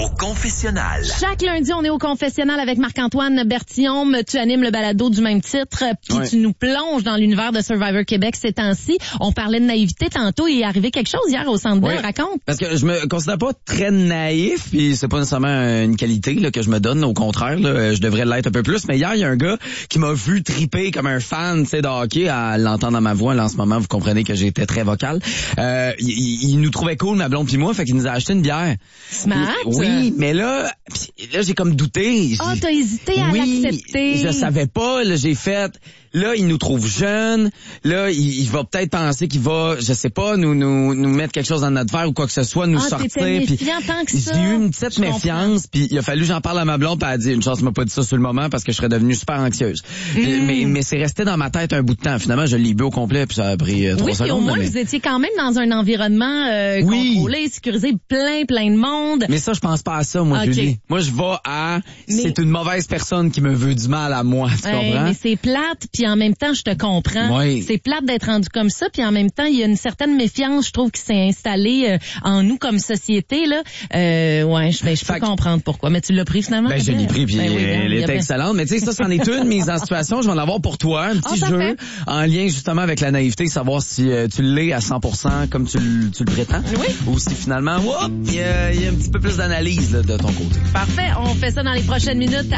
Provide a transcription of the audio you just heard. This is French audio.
au confessionnal. Chaque lundi, on est au confessionnal avec Marc-Antoine Bertillon. Tu animes le balado du même titre, puis tu nous plonges dans l'univers de Survivor Québec ces temps-ci. On parlait de naïveté tantôt. Il est arrivé quelque chose hier au Centre Bell. Raconte. Parce que je me considère pas très naïf, puis c'est pas nécessairement une qualité là, que je me donne. Au contraire, là, je devrais l'être un peu plus. Mais hier, il y a un gars qui m'a vu triper comme un fan de hockey. À l'entendre dans ma voix, là, en ce moment, vous comprenez que j'étais très vocal. Il nous trouvait cool, ma blonde puis moi, fait qu'il nous a acheté une bière. Smart. Oui, mais là j'ai comme douté. T'as hésité à l'accepter. Je savais pas, là, j'ai fait... Là, il nous trouve jeunes. Là, il va peut-être penser qu'il va, je sais pas, nous mettre quelque chose dans notre verre ou quoi que ce soit, nous sortir. T'étais méfiant tant que ça. J'ai eu une petite méfiance, puis il a fallu que j'en parle à ma blonde, puis elle a dit, une chance, m'a pas dit ça sur le moment parce que je serais devenue super anxieuse. Mais c'est resté dans ma tête un bout de temps. Finalement, je l'ai bu au complet, puis ça a pris 3 secondes. Oui, au moins, vous étiez quand même dans un environnement contrôlé, sécurisé, plein de monde. Mais ça, je pense pas à ça, moi, Julie. Moi, je vais à... C'est une mauvaise personne qui me veut du mal à moi, tu comprends? Mais c'est plate, puis en même temps, je te comprends. Oui. C'est plate d'être rendu comme ça, puis en même temps, il y a une certaine méfiance, je trouve, qui s'est installée en nous comme société, là. Je peux comprendre pourquoi. Mais tu l'as pris finalement? Je l'ai pris, puis elle était excellente. Mais tu sais, ça, c'en est une mise en situation. Je vais en avoir pour toi, un petit jeu en lien justement avec la naïveté, savoir si tu l'es à 100% comme tu le prétends. Oui. Ou si finalement, il y a un petit peu plus d'analyse là, de ton côté. Parfait. On fait ça dans les prochaines minutes.